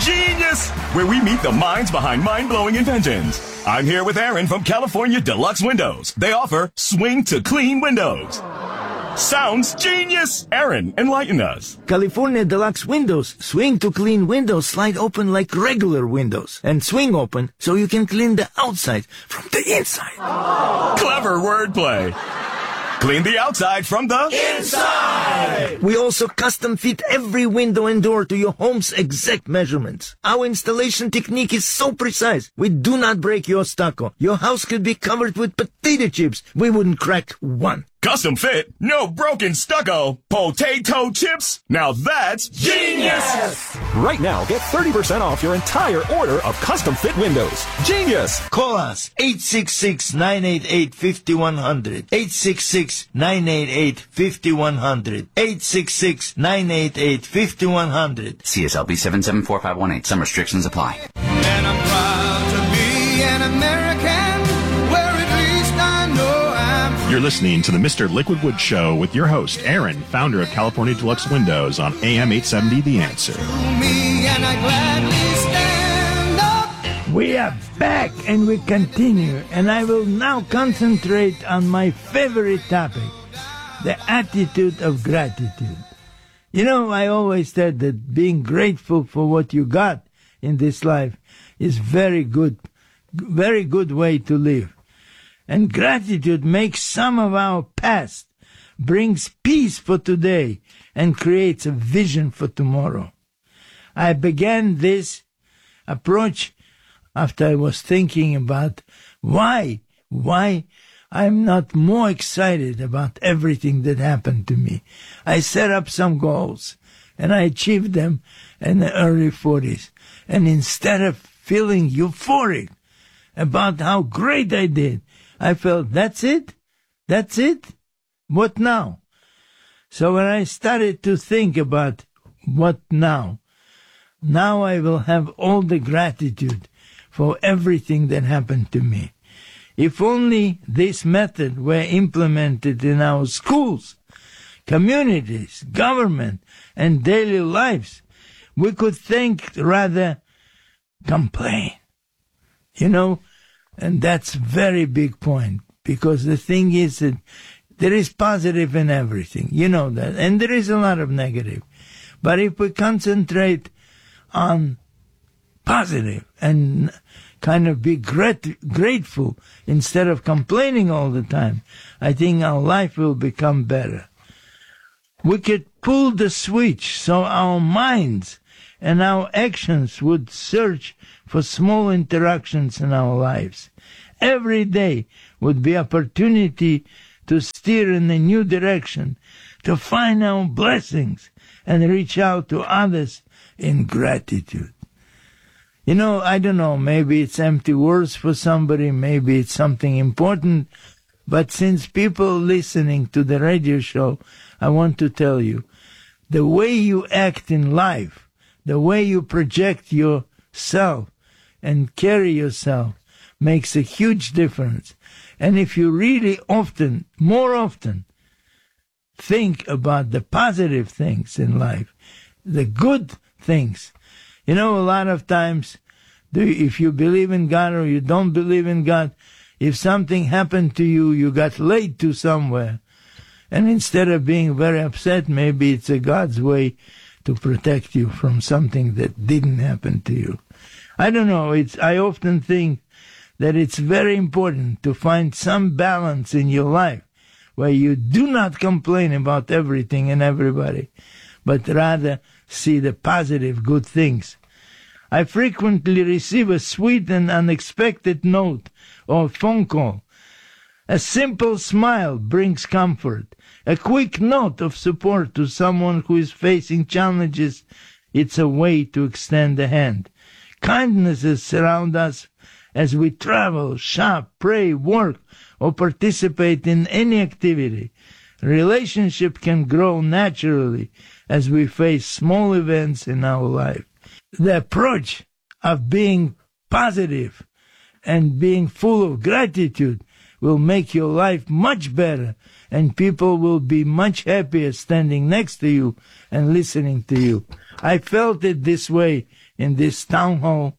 Genius, where we meet the minds behind mind-blowing inventions. I'm here with Aaron from California Deluxe Windows. They offer swing to clean windows. Sounds genius! Aaron, enlighten us. California Deluxe Windows. Swing to clean windows slide open like regular windows. And swing open so you can clean the outside from the inside. Clever wordplay. Clean the outside from the inside! We also custom fit every window and door to your home's exact measurements. Our installation technique is so precise. We do not break your stucco. Your house could be covered with potato chips. We wouldn't crack one. Custom fit? No broken stucco. Potato chips? Now that's genius! Right now, get 30% off your entire order of custom fit windows. Genius! Call us 866-988-5100. 866-988-5100. 866-988-5100. CSLB 774518. Some restrictions apply. And I'm proud to be an American, where at least I know I'm free. You're listening to the Mr. Liquidwood Show with your host, Aaron, founder of California Deluxe Windows on AM 870 The Answer. Me and I gladly stand up. We are back and we continue, and I will now concentrate on my favorite topic, the attitude of gratitude. You know, I always said that being grateful for what you got in this life is very good way to live. And gratitude makes some of our past, brings peace for today, and creates a vision for tomorrow. I began this approach after I was thinking about why I'm not more excited about everything that happened to me. I set up some goals, and I achieved them in the early 40s. And instead of feeling euphoric about how great I did, I felt, that's it? That's it? What now? So when I started to think about what now I will have all the gratitude for everything that happened to me. If only this method were implemented in our schools, communities, government, and daily lives, we could think rather complain. You know, and that's a very big point, because the thing is that there is positive in everything. You know that. And there is a lot of negative. But if we concentrate on positive and kind of be grateful instead of complaining all the time, I think our life will become better. We could pull the switch so our minds and our actions would search for small interactions in our lives. Every day would be opportunity to steer in a new direction, to find our blessings and reach out to others in gratitude. You know, I don't know, maybe it's empty words for somebody, maybe it's something important, but since people listening to the radio show, I want to tell you, the way you act in life, the way you project yourself and carry yourself makes a huge difference. And if you really more often, think about the positive things in life, the good things. You know, a lot of times, if you believe in God or you don't believe in God, if something happened to you, you got late to somewhere. And instead of being very upset, maybe it's a God's way to protect you from something that didn't happen to you. I don't know. I often think that it's very important to find some balance in your life where you do not complain about everything and everybody, but rather see the positive, good things. I frequently receive a sweet and unexpected note or phone call. A simple smile brings comfort. A quick note of support to someone who is facing challenges, it's a way to extend a hand. Kindnesses surround us as we travel, shop, pray, work, or participate in any activity. Relationship can grow naturally as we face small events in our life. The approach of being positive and being full of gratitude will make your life much better, and people will be much happier standing next to you and listening to you. I felt it this way in this Town Hall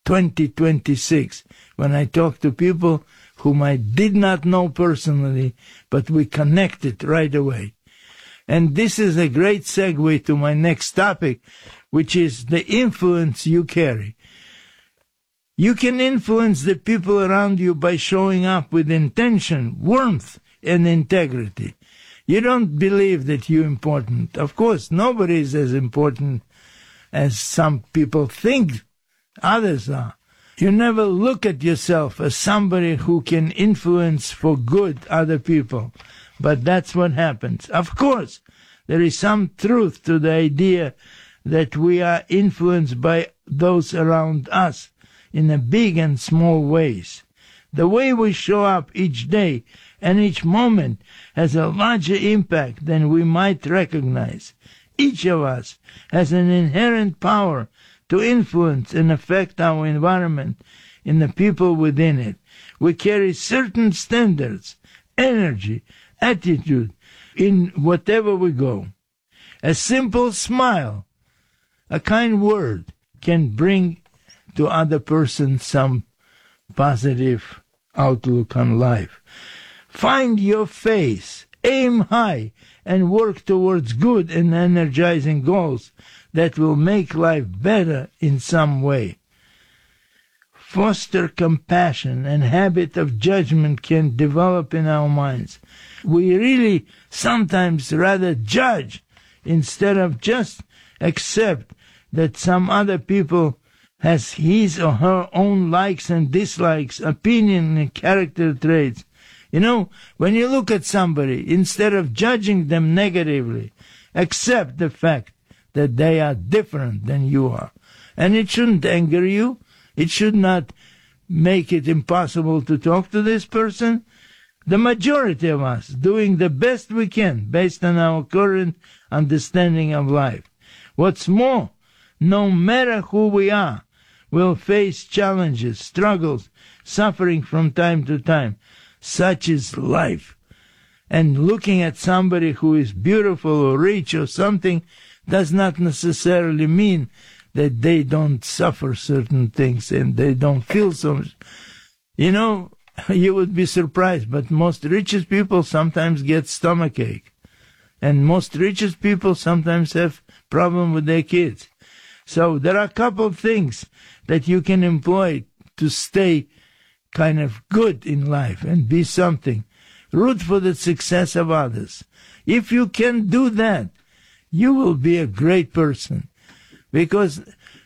2026 when I talk to people whom I did not know personally, but we connected right away. And this is a great segue to my next topic, which is the influence you carry. You can influence the people around you by showing up with intention, warmth, and integrity. You don't believe that you're important. Of course, nobody is as important as some people think others are. You never look at yourself as somebody who can influence for good other people. But that's what happens. Of course, there is some truth to the idea that we are influenced by those around us in a big and small ways. The way we show up each day and each moment has a larger impact than we might recognize. Each of us has an inherent power to influence and affect our environment and the people within it. We carry certain standards, energy, attitude in whatever we go. A simple smile, a kind word can bring to other person some positive outlook on life. Find your face, aim high, and work towards good and energizing goals that will make life better in some way. Foster compassion and habit of judgment can develop in our minds. We really sometimes rather judge instead of just accept that some other people has his or her own likes and dislikes, opinion and character traits. You know, when you look at somebody, instead of judging them negatively, accept the fact that they are different than you are. And it shouldn't anger you. It should not make it impossible to talk to this person. The majority of us doing the best we can based on our current understanding of life. What's more, no matter who we are, we'll face challenges, struggles, suffering from time to time. Such is life. And looking at somebody who is beautiful or rich or something does not necessarily mean that they don't suffer certain things and they don't feel so much. You know, you would be surprised, but most richest people sometimes get stomachache. And most richest people sometimes have problem with their kids. So there are a couple of things that you can employ to stay kind of good in life and be something. Root for the success of others. If you can do that, you will be a great person. Because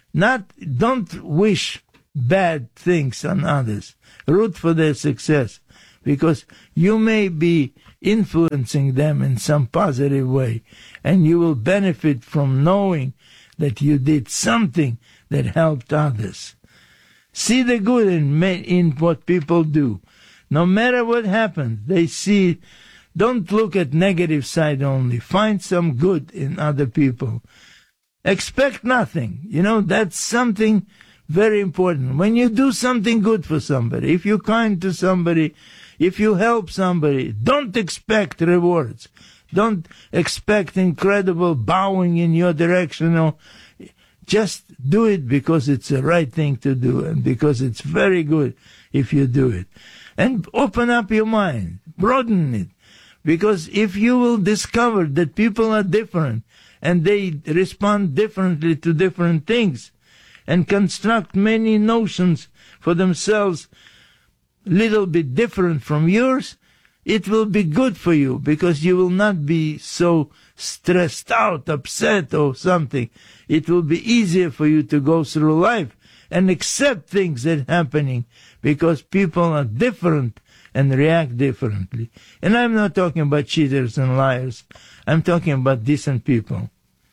don't wish bad things on others. Root for their success. Because you may be influencing them in some positive way. And you will benefit from knowing that you did something that helped others. See the good in what people do. No matter what happens, they see. Don't look at negative side only. Find some good in other people. Expect nothing. You know, that's something very important. When you do something good for somebody, if you're kind to somebody, if you help somebody, don't expect rewards. Don't expect incredible bowing in your direction. Or just do it because it's the right thing to do and because it's very good if you do it. And open up your mind. Broaden it. Because if you will discover that people are different and they respond differently to different things and construct many notions for themselves little bit different from yours, it will be good for you because you will not be so stressed out, upset or something. It will be easier for you to go through life and accept things that are happening because people are different and react differently. And I'm not talking about cheaters and liars. I'm talking about decent people.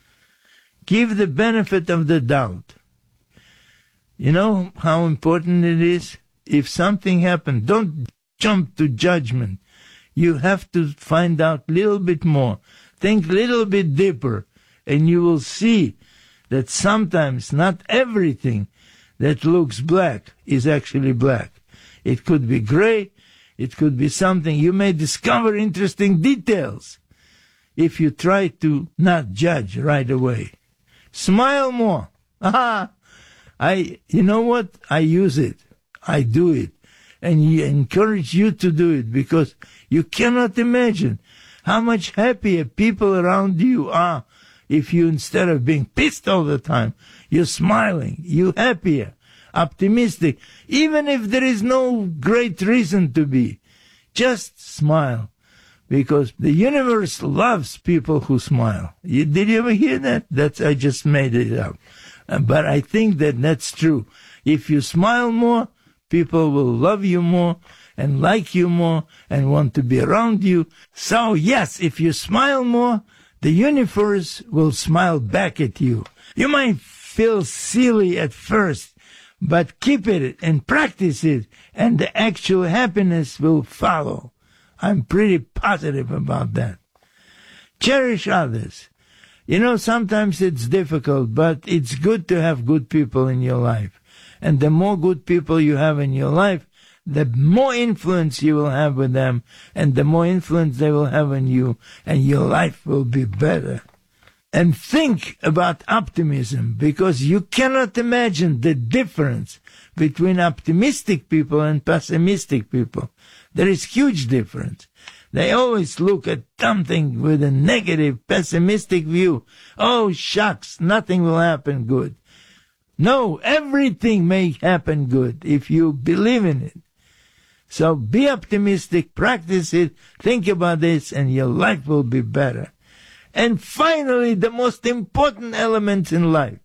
Give the benefit of the doubt. You know how important it is? If something happened, don't jump to judgment. You have to find out a little bit more. Think a little bit deeper, and you will see that sometimes not everything that looks black is actually black. It could be gray. It could be something. You may discover interesting details if you try to not judge right away. Smile more. Aha! You know what? I use it. I do it. And I encourage you to do it, because you cannot imagine how much happier people around you are if you, instead of being pissed all the time, you're smiling, you're happier, optimistic, even if there is no great reason to be. Just smile, because the universe loves people who smile. Did you ever hear that? I just made it up. But I think that's true. If you smile more, people will love you more and like you more and want to be around you. So yes, if you smile more, the universe will smile back at you. You might feel silly at first, but keep it and practice it, and the actual happiness will follow. I'm pretty positive about that. Cherish others. You know, sometimes it's difficult, but it's good to have good people in your life. And the more good people you have in your life, the more influence you will have with them, and the more influence they will have on you, and your life will be better. And think about optimism, because you cannot imagine the difference between optimistic people and pessimistic people. There is huge difference. They always look at something with a negative, pessimistic view. Oh, shucks, nothing will happen good. No, everything may happen good if you believe in it. So be optimistic, practice it, think about this, and your life will be better. And finally, the most important element in life.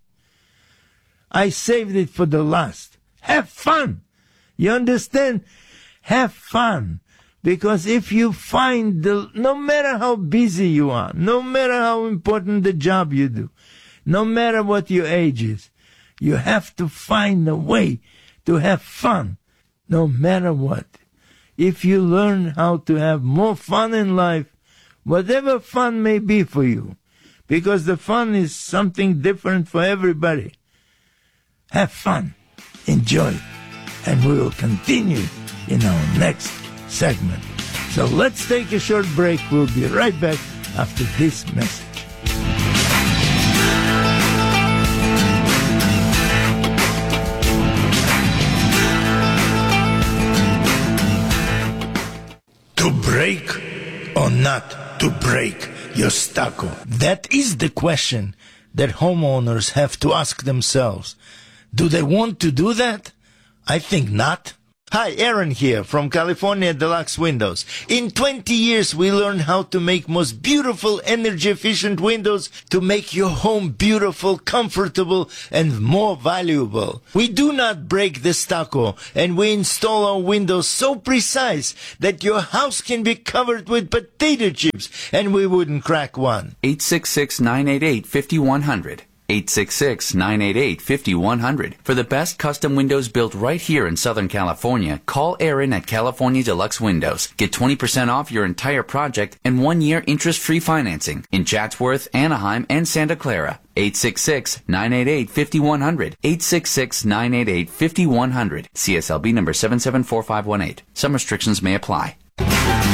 I saved it for the last. Have fun. You understand? Have fun. Because if you find, no matter how busy you are, no matter how important the job you do, no matter what your age is, you have to find a way to have fun, no matter what. If you learn how to have more fun in life, whatever fun may be for you, because the fun is something different for everybody, have fun, enjoy, and we will continue in our next segment. So let's take a short break. We'll be right back after this message. To break or not to break your stucco? That is the question that homeowners have to ask themselves. Do they want to do that? I think not. Hi, Aaron here from California Deluxe Windows. In 20 years, we learned how to make most beautiful, energy-efficient windows to make your home beautiful, comfortable, and more valuable. We do not break the stucco, and we install our windows so precise that your house can be covered with potato chips, and we wouldn't crack one. 866-988-5100. 866-988-5100. For the best custom windows built right here in Southern California, call Aaron at California Deluxe Windows. Get 20% off your entire project and 1-year interest-free financing in Chatsworth, Anaheim, and Santa Clara. 866-988-5100. 866-988-5100. CSLB number 774518. Some restrictions may apply.